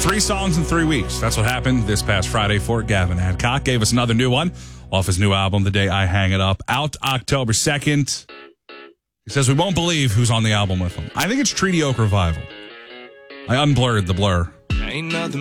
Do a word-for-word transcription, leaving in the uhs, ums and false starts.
Three songs in three weeks. That's what happened this past Friday for Gavin Adcock. Gave us another new one off his new album, The Day I Hang It Up, out October second. He says we won't believe who's on the album with him. I think it's Treaty Oak Revival. I unblurred the blur. Ain't nothing